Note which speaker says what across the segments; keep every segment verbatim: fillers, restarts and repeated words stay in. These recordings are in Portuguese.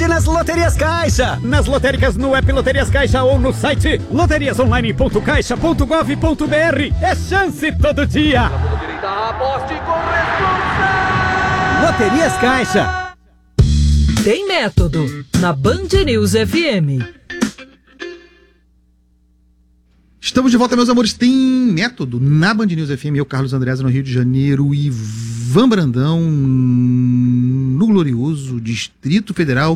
Speaker 1: Aposte nas Loterias Caixa. Nas lotéricas, no app Loterias Caixa ou no site loterias online ponto caixa ponto gov ponto br. É chance todo dia.
Speaker 2: Aposte com responsa.
Speaker 1: Loterias Caixa.
Speaker 3: Tem método na Band News F M.
Speaker 4: Estamos de volta, meus amores. Tem método na Band News F M. Eu, Carlos Andreasa, no Rio de Janeiro, e Ivan Brandão no glorioso Distrito Federal,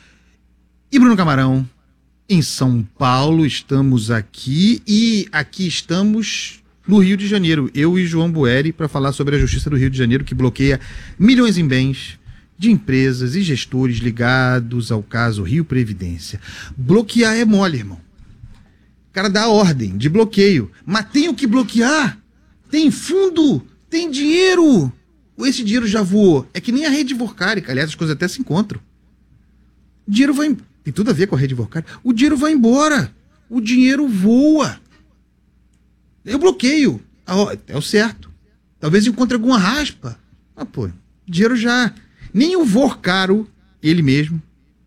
Speaker 4: e Bruno Camarão em São Paulo. Estamos aqui e aqui estamos no Rio de Janeiro, eu e João Boeri, para falar sobre a Justiça do Rio de Janeiro, que bloqueia milhões em bens de empresas e gestores ligados ao caso Rio Previdência. Bloquear é mole, irmão. O cara dá ordem de bloqueio, mas tem o que bloquear. Tem fundo, tem dinheiro. Ou esse dinheiro já voou. É que nem a rede Vorkárica, aliás, as coisas até se encontram. O dinheiro vai... Tem tudo a ver com a rede Vorkárica. O dinheiro vai embora. O dinheiro voa. Eu bloqueio. É o certo. Talvez encontre alguma raspa. Ah, pô, dinheiro já... Nem o Vorcaro, ele mesmo,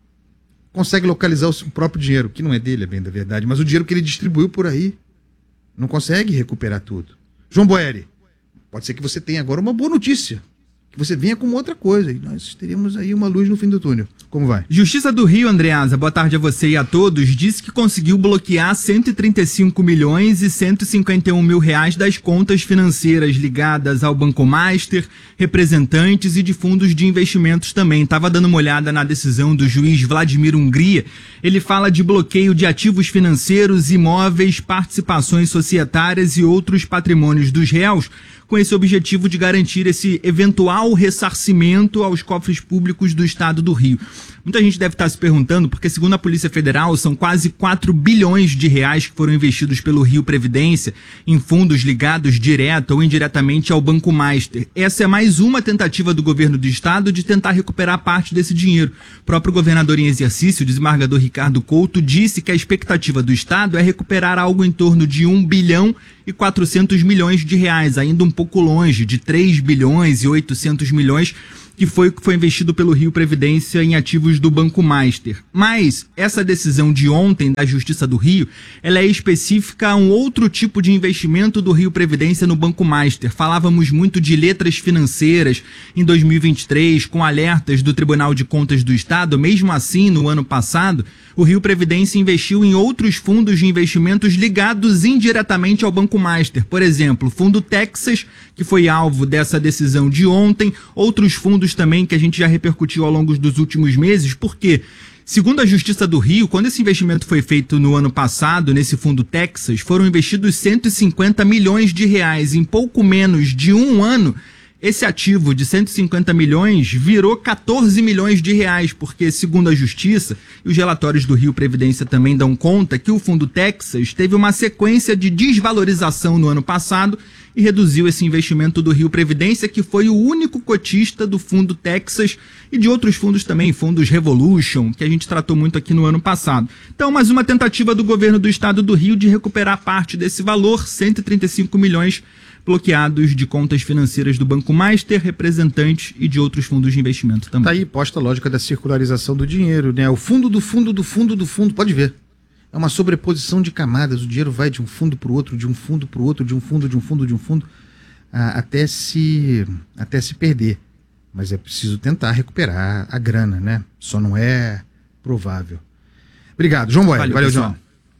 Speaker 4: consegue localizar o próprio dinheiro, que não é dele, é bem da verdade, mas o dinheiro que ele distribuiu por aí. Não consegue recuperar tudo. João Boeri, pode ser que você tenha agora uma boa notícia, que você venha com outra coisa, e nós teremos aí uma luz no fim do túnel. Como vai?
Speaker 5: Justiça do Rio, Andreasa, boa tarde a você e a todos, disse que conseguiu bloquear cento e trinta e cinco milhões e cento e cinquenta e um mil reais das contas financeiras ligadas ao Banco Master, representantes e de fundos de investimentos também. Estava dando uma olhada na decisão do juiz Vladimir Hungria. Ele fala de bloqueio de ativos financeiros, imóveis, participações societárias e outros patrimônios dos réus, com esse objetivo de garantir esse eventual ressarcimento aos cofres públicos do estado do Rio. Muita gente deve estar se perguntando, porque segundo a Polícia Federal, são quase quatro bilhões de reais que foram investidos pelo Rio Previdência em fundos ligados direta ou indiretamente ao Banco Master. Essa é mais uma tentativa do governo do estado de tentar recuperar parte desse dinheiro. O próprio governador em exercício, o desembargador Ricardo Couto, disse que a expectativa do estado é recuperar algo em torno de um bilhão e quatrocentos milhões de reais, ainda um pouco longe de três bilhões e oitocentos milhões, que foi o que foi investido pelo Rio Previdência em ativos do Banco Master. Mas essa decisão de ontem da Justiça do Rio, ela é específica a um outro tipo de investimento do Rio Previdência no Banco Master. Falávamos muito de letras financeiras em dois mil e vinte e três, com alertas do Tribunal de Contas do Estado. Mesmo assim, no ano passado, o Rio Previdência investiu em outros fundos de investimentos ligados indiretamente ao Banco Master. Por exemplo, o Fundo Texas, que foi alvo dessa decisão de ontem, outros fundos também que a gente já repercutiu ao longo dos últimos meses, porque, segundo a Justiça do Rio, quando esse investimento foi feito no ano passado, nesse Fundo Texas, foram investidos cento e cinquenta milhões de reais. Em pouco menos de um ano, esse ativo de cento e cinquenta milhões virou quatorze milhões de reais, porque, segundo a Justiça, e os relatórios do Rio Previdência também dão conta, que o Fundo Texas teve uma sequência de desvalorização no ano passado e reduziu esse investimento do Rio Previdência, que foi o único cotista do Fundo Texas e de outros fundos também, fundos Revolution, que a gente tratou muito aqui no ano passado. Então, mais uma tentativa do governo do estado do Rio de recuperar parte desse valor, cento e trinta e cinco milhões bloqueados de contas financeiras do Banco Master, representantes e de outros fundos de investimento também.
Speaker 4: Tá aí posta a lógica da circularização do dinheiro, né? O fundo do fundo do fundo do fundo, pode ver. É uma sobreposição de camadas, o dinheiro vai de um fundo para o outro, de um fundo para o outro, de um fundo, de um fundo, de um fundo, a, até, se, até se perder. Mas é preciso tentar recuperar a grana, né? Só não é provável. Obrigado, João Boeri. Valeu, Valeu João.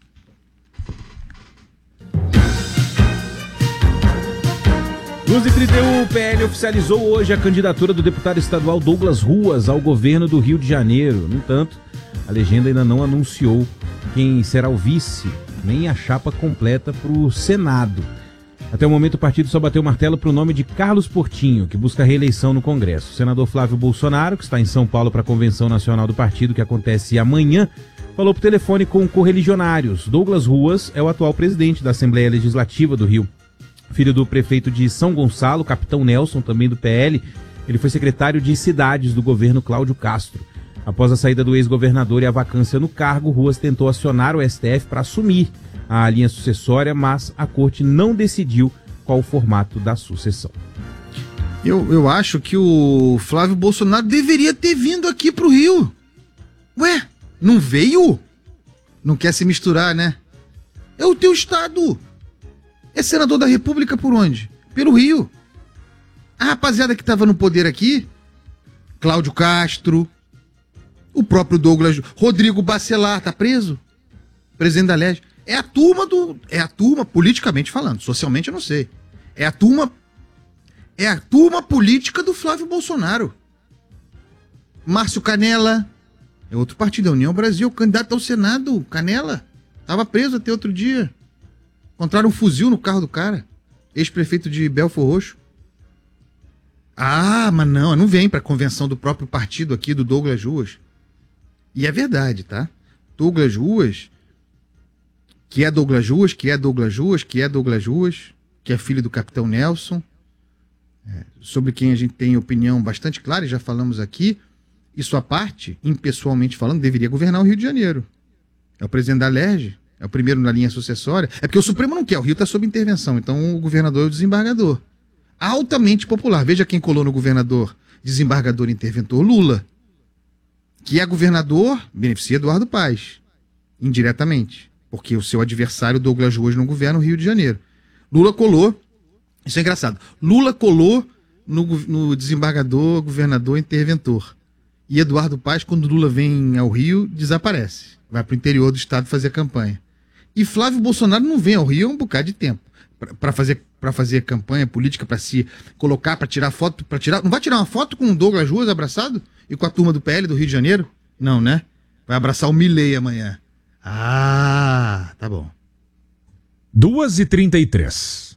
Speaker 6: Luz e trinta e um, o P L oficializou hoje a candidatura do deputado estadual Douglas Ruas ao governo do Rio de Janeiro. No entanto, a legenda ainda não anunciou quem será o vice, nem a chapa completa para o Senado. Até o momento, o partido só bateu o martelo para o nome de Carlos Portinho, que busca reeleição no Congresso. O senador Flávio Bolsonaro, que está em São Paulo para a convenção nacional do partido, que acontece amanhã, falou por telefone com correligionários. Douglas Ruas é o atual presidente da Assembleia Legislativa do Rio. Filho do prefeito de São Gonçalo, capitão Nelson, também do P L, ele foi secretário de cidades do governo Cláudio Castro. Após a saída do ex-governador e a vacância no cargo, Ruas tentou acionar o S T F para assumir a linha sucessória, mas a corte não decidiu qual o formato da sucessão.
Speaker 4: Eu, eu acho que o Flávio Bolsonaro deveria ter vindo aqui para o Rio. Ué, não veio? Não quer se misturar, né? É o teu estado. É senador da República por onde? Pelo Rio. A rapaziada que tava no poder aqui, Cláudio Castro, o próprio Douglas, Rodrigo Bacelar, tá preso? Presidente da Leste. É a turma do... É a turma, politicamente falando. Socialmente eu não sei. É a turma... É a turma política do Flávio Bolsonaro. Márcio Canela... É outro partido, a União Brasil, candidato ao Senado, Canela. Tava preso até outro dia. Encontraram um fuzil no carro do cara. Ex-prefeito de Belfor Roxo. Ah, mas não, não vem pra convenção do próprio partido aqui, do Douglas Ruas. E é verdade, tá? Douglas Ruas, que é Douglas Ruas, que é Douglas Ruas, que é Douglas Ruas, que é filho do Capitão Nelson, é, sobre quem a gente tem opinião bastante clara, e já falamos aqui. Isso à parte, impessoalmente falando, deveria governar o Rio de Janeiro. É o presidente da Alerj, é o primeiro na linha sucessória. É porque o Supremo não quer, o Rio está sob intervenção, então o governador é o desembargador. Altamente popular. Veja quem colou no governador, desembargador interventor, Lula. Que é governador, beneficia Eduardo Paes, indiretamente. Porque o seu adversário, Douglas Ruas, não governa o Rio de Janeiro. Lula colou, isso é engraçado, Lula colou no, no desembargador, governador, interventor. E Eduardo Paes, quando Lula vem ao Rio, desaparece. Vai para o interior do estado fazer campanha. E Flávio Bolsonaro não vem ao Rio há um bocado de tempo. Para fazer, para fazer campanha política, para se colocar, para tirar foto, para tirar... Não vai tirar uma foto com o Douglas Ruas abraçado? E com a turma do P L do Rio de Janeiro? Não, né? Vai abraçar o Milei amanhã. Ah, tá bom.
Speaker 1: duas e trinta e três.